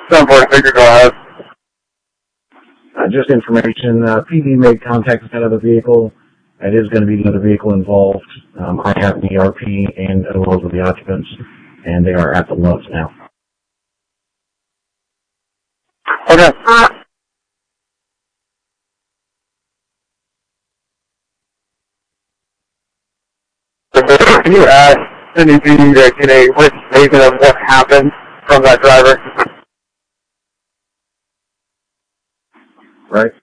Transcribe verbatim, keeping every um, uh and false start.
seven four Victor, go ahead. Uh, just information, uh, P D made contact with that other vehicle. It is going to be the other vehicle involved. Um, I have the R P and O Ls with the occupants, and they are at the Loves now. Okay. Can you ask Cindy B to get a written statement of what happened from that driver? Right.